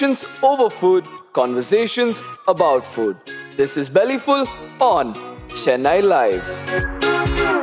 over food, conversations about food. This is Bellyful on Chennai Live.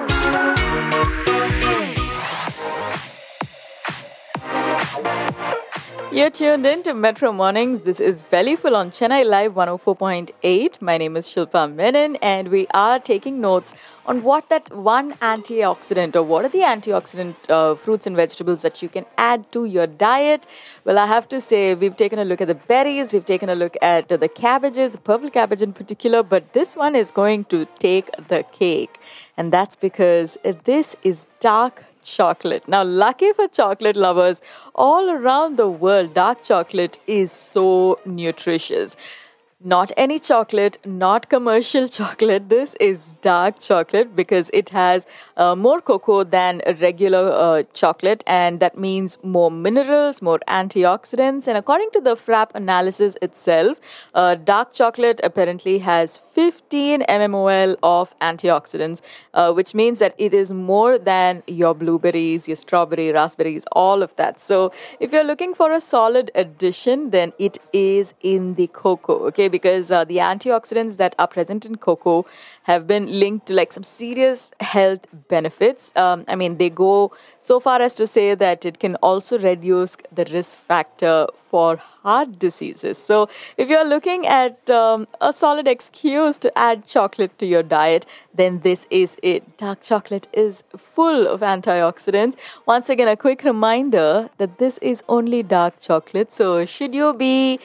You're tuned in to Metro Mornings. This is Bellyful on Chennai Live 104.8. My name is Shilpa Menon, and we are taking notes on what that one antioxidant or what are the antioxidant fruits and vegetables that you can add to your diet. Well, I have to say, we've taken a look at the berries, we've taken a look at the cabbages, the purple cabbage in particular, but this one is going to take the cake. And that's because this is dark chocolate. Now, lucky for chocolate lovers all around the world, dark chocolate is so nutritious. Not any chocolate, not commercial chocolate. This is dark chocolate because it has more cocoa than a regular chocolate, and that means more minerals, more antioxidants. And according to the FRAP analysis itself, dark chocolate apparently has 15 mmol of antioxidants, which means that it is more than your blueberries, your strawberry, raspberries, all of that. So if you're looking for a solid addition, then it is in the cocoa, okay? Because the antioxidants that are present in cocoa have been linked to like some serious health benefits. They go so far as to say that it can also reduce the risk factor for heart diseases. So if you're looking at a solid excuse to add chocolate to your diet, then this is it. Dark chocolate is full of antioxidants. Once again, a quick reminder that this is only dark chocolate. So should you be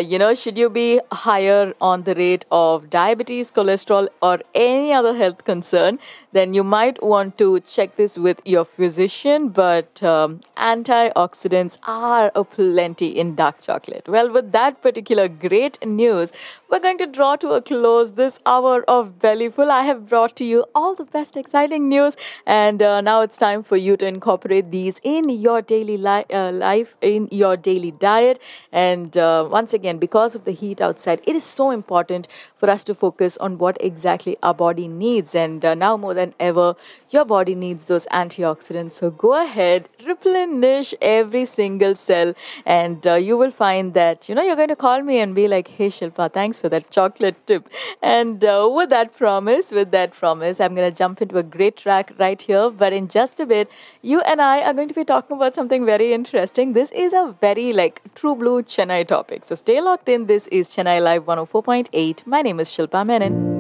higher on the rate of diabetes, cholesterol, or any other health concern, then you might want to check this with your physician. But antioxidants are aplenty in dark chocolate. Well, with that particular great news, we're going to draw to a close this hour of Bellyful. I have brought to you all the best exciting news, and now it's time for you to incorporate these in your daily life, in your daily diet. And once again, because of the heat outside, it is so important for us to focus on what exactly our body needs. And now more than ever, your body needs those antioxidants. So go ahead, replenish every single cell, and you will find that, you're going to call me and be like, hey, Shilpa, thanks for that chocolate tip. And with that promise, I'm going to jump into a great track right here. But in just a bit, you and I are going to be talking about something very interesting. This is a very true blue Chennai topic. So stay locked in. This is Chennai Live 104.8. My name is Shilpa Menon.